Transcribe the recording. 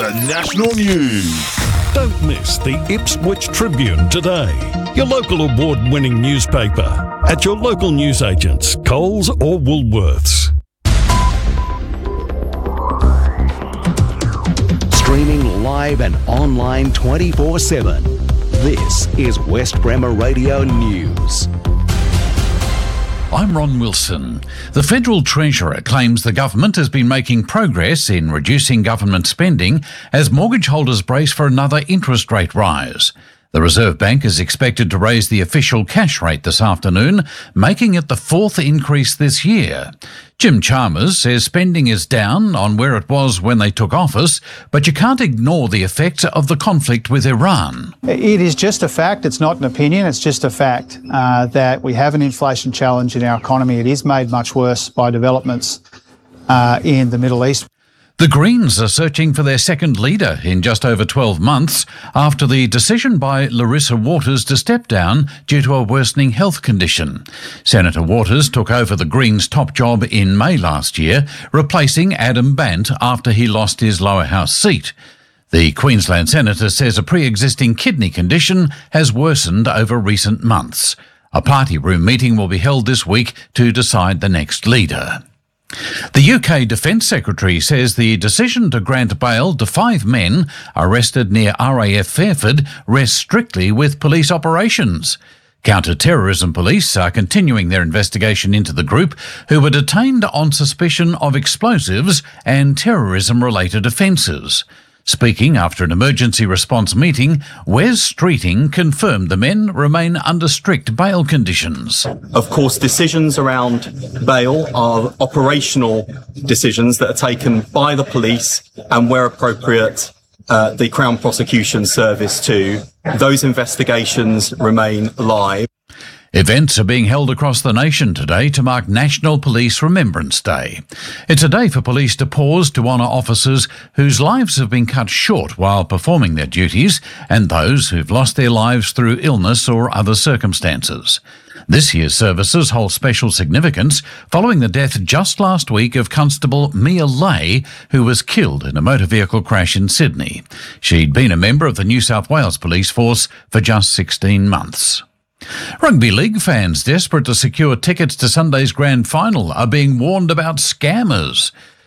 to national news. Don't miss the Ipswich Tribune today, your local award-winning newspaper, at your local newsagents, Coles or Woolworths. Streaming live and online 24/7. This is West Bremer Radio News. I'm Ron Wilson. The Federal Treasurer claims the government has been making progress in reducing government spending as mortgage holders brace for another interest rate rise. The Reserve Bank is expected to raise the official cash rate this afternoon, making it the fourth increase this year. Jim Chalmers says spending is down on where it was when they took office, but you can't ignore the effects of the conflict with Iran. It is just a fact. It's not an opinion. It's just a fact that we have an inflation challenge in our economy. It is made much worse by developments in the Middle East. The Greens are searching for their second leader in just over 12 months after the decision by Larissa Waters to step down due to a worsening health condition. Senator Waters took over the Greens' top job in May last year, replacing Adam Bant after he lost his lower house seat. The Queensland senator says a pre-existing kidney condition has worsened over recent months. A party room meeting will be held this week to decide the next leader. The UK Defence Secretary says the decision to grant bail to 5 men arrested near RAF Fairford rests strictly with police operations. Counter-terrorism police are continuing their investigation into the group, who were detained on suspicion of explosives and terrorism-related offences. Speaking after an emergency response meeting, Wes Streeting confirmed the men remain under strict bail conditions. Of course, decisions around bail are operational decisions that are taken by the police and, where appropriate, the Crown Prosecution Service too. Those investigations remain live. Events are being held across the nation today to mark National Police Remembrance Day. It's a day for police to pause to honour officers whose lives have been cut short while performing their duties and those who've lost their lives through illness or other circumstances. This year's services hold special significance following the death just last week of Constable Mia Lay, who was killed in a motor vehicle crash in Sydney. She'd been a member of the New South Wales Police Force for just 16 months. Rugby league fans desperate to secure tickets to Sunday's grand final are being warned about scammers.